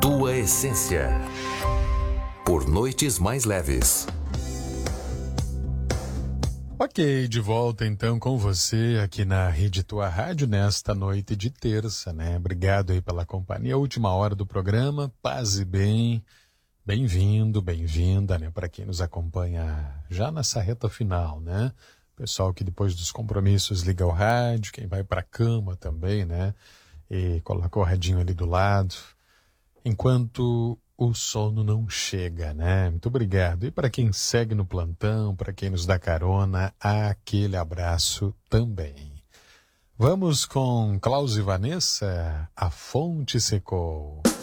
Tua essência. Por noites mais leves. Ok, de volta então com você aqui na Rede Tua Rádio nesta noite de terça, né? Obrigado aí pela companhia. Última hora do programa, paz e bem. Bem-vindo, bem-vinda, né? Para quem nos acompanha já nessa reta final, né? Pessoal que depois dos compromissos liga o rádio, quem vai para a cama também, né? E coloca o radinho ali do lado. Enquanto o sono não chega, né? Muito obrigado. E para quem segue no plantão, para quem nos dá carona, aquele abraço também. Vamos com Klaus e Vanessa, A Fonte Secou.